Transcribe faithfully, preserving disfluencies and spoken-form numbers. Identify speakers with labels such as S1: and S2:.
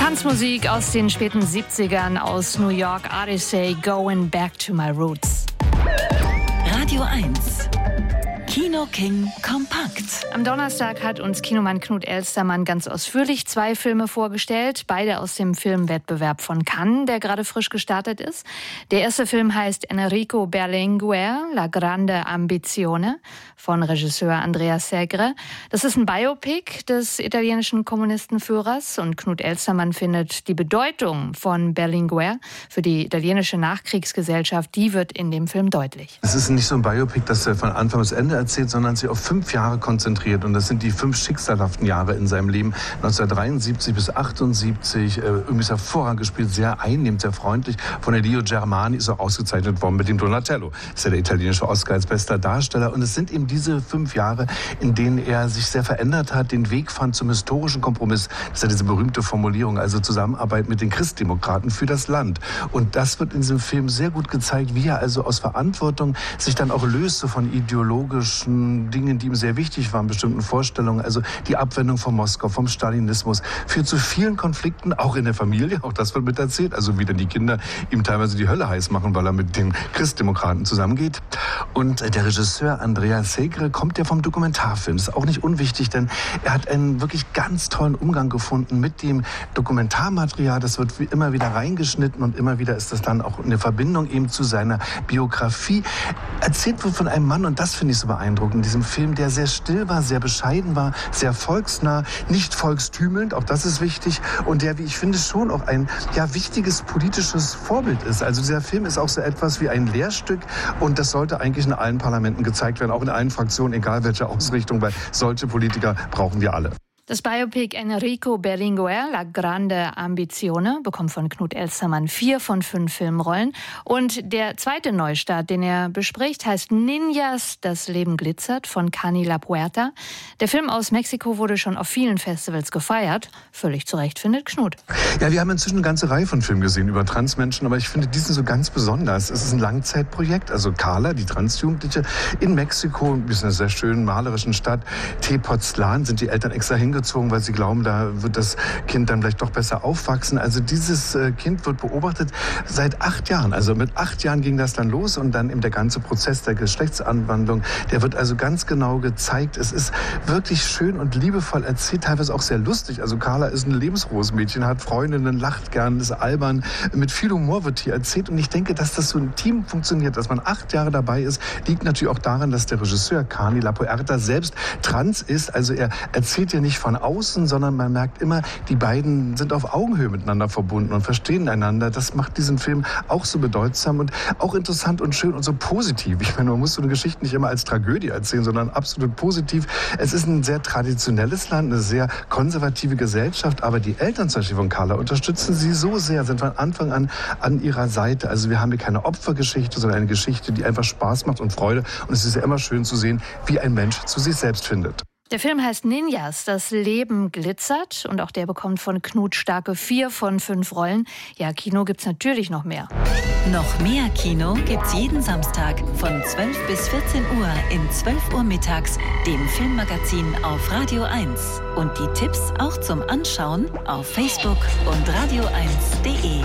S1: Tanzmusik aus den späten siebzigern aus New York. Odyssey, Going Back to My Roots.
S2: Radio eins. Kino King kompakt.
S1: Am Donnerstag hat uns Kinomann Knut Elstermann ganz ausführlich zwei Filme vorgestellt, beide aus dem Filmwettbewerb von Cannes, der gerade frisch gestartet ist. Der erste Film heißt Enrico Berlinguer, La Grande Ambizione von Regisseur Andrea Segre. Das ist ein Biopic des italienischen Kommunistenführers und Knut Elstermann findet, die Bedeutung von Berlinguer für die italienische Nachkriegsgesellschaft, die wird in dem Film deutlich.
S3: Es ist nicht so ein Biopic, das von Anfang bis Ende erzählt, sondern sich auf fünf Jahre konzentriert. Und das sind die fünf schicksalhaften Jahre in seinem Leben. neunzehnhundertdreiundsiebzig bis achtundsiebzig. Äh, irgendwie ist hervorragend gespielt, sehr einnehmend, sehr freundlich. Von Elio Germani ist auch ausgezeichnet worden mit dem Donatello. Ist ja der italienische Oscar als bester Darsteller. Und es sind eben diese fünf Jahre, in denen er sich sehr verändert hat, den Weg fand zum historischen Kompromiss. Das ist ja diese berühmte Formulierung, also Zusammenarbeit mit den Christdemokraten für das Land. Und das wird in diesem Film sehr gut gezeigt, wie er also aus Verantwortung sich dann auch löste von ideologischen Dingen, die ihm sehr wichtig waren, bestimmten Vorstellungen, also die Abwendung von Moskau, vom Stalinismus, führt zu vielen Konflikten, auch in der Familie, auch das wird mit erzählt, also wie dann die Kinder ihm teilweise die Hölle heiß machen, weil er mit den Christdemokraten zusammengeht. Und der Regisseur Andrea Segre kommt ja vom Dokumentarfilm, das ist auch nicht unwichtig, denn er hat einen wirklich ganz tollen Umgang gefunden mit dem Dokumentarmaterial, das wird immer wieder reingeschnitten und immer wieder ist das dann auch eine Verbindung eben zu seiner Biografie. Erzählt wird von einem Mann, und das finde ich so beeindruckend in diesem Film, der sehr still war, sehr bescheiden war, sehr volksnah, nicht volkstümelnd, auch das ist wichtig, und der, wie ich finde, schon auch ein ja, wichtiges politisches Vorbild ist. Also dieser Film ist auch so etwas wie ein Lehrstück und das sollte eigentlich in allen Parlamenten gezeigt werden, auch in allen Fraktionen, egal welche Ausrichtung, weil solche Politiker brauchen wir alle.
S1: Das Biopic Enrico Berlinguer, La Grande Ambizione, bekommt von Knut Elstermann vier von fünf Filmrollen. Und der zweite Neustart, den er bespricht, heißt Ninjas, das Leben glitzert von Cani La Puerta. Der Film aus Mexiko wurde schon auf vielen Festivals gefeiert. Völlig zu Recht, findet Knut.
S3: Ja, wir haben inzwischen eine ganze Reihe von Filmen gesehen über Transmenschen, aber ich finde diesen so ganz besonders. Es ist ein Langzeitprojekt, also Carla, die Transjugendliche, in Mexiko, ist eine sehr schönen malerischen Stadt, Tepoztlan, sind die Eltern extra hingezogen, weil sie glauben, da wird das Kind dann vielleicht doch besser aufwachsen. Also dieses äh, Kind wird beobachtet seit acht Jahren. Also mit acht Jahren ging das dann los und dann eben der ganze Prozess der Geschlechtsanwandlung, der wird also ganz genau gezeigt. Es ist wirklich schön und liebevoll erzählt, teilweise auch sehr lustig. Also Carla ist ein lebensfrohes Mädchen, hat Freundinnen, lacht gern, ist albern. Mit viel Humor wird hier erzählt und ich denke, dass das so ein Team funktioniert, dass man acht Jahre dabei ist, liegt natürlich auch daran, dass der Regisseur Cani La Puerta selbst trans ist. Also er erzählt ja nicht von außen, sondern man merkt immer, die beiden sind auf Augenhöhe miteinander verbunden und verstehen einander. Das macht diesen Film auch so bedeutsam und auch interessant und schön und so positiv. Ich meine, man muss so eine Geschichte nicht immer als Tragödie erzählen, sondern absolut positiv. Es ist ein sehr traditionelles Land, eine sehr konservative Gesellschaft, aber die Eltern zum Beispiel von Carla unterstützen sie so sehr, sind von Anfang an an ihrer Seite. Also wir haben hier keine Opfergeschichte, sondern eine Geschichte, die einfach Spaß macht und Freude. Und es ist ja immer schön zu sehen, wie ein Mensch zu sich selbst findet.
S1: Der Film heißt Ninjas, das Leben glitzert und auch der bekommt von Knut starke vier von fünf Rollen. Ja, Kino gibt's natürlich noch mehr.
S2: Noch mehr Kino gibt's jeden Samstag von zwölf bis vierzehn Uhr in zwölf Uhr mittags, dem Filmmagazin auf Radio eins. Und die Tipps auch zum Anschauen auf Facebook und radio eins punkt de.